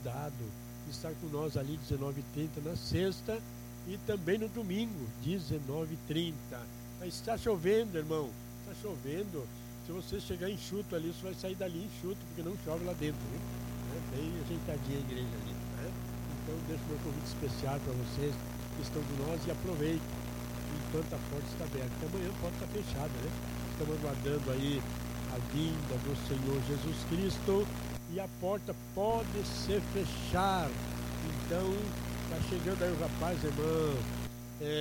convidado a estar com nós ali 19h30 na sexta e também no domingo, 19h30. Mas está chovendo, irmão, está chovendo. Se você chegar enxuto ali, você vai sair dali enxuto, porque não chove lá dentro, né? É bem ajeitadinha a igreja ali, né? Então deixo meu convite especial para vocês que estão com nós e aproveitem enquanto a porta está aberta. Porque amanhã a porta está fechada, né? Estamos aguardando aí a vinda do Senhor Jesus Cristo e a porta pode se fechar. Então, está chegando aí o rapaz, irmão.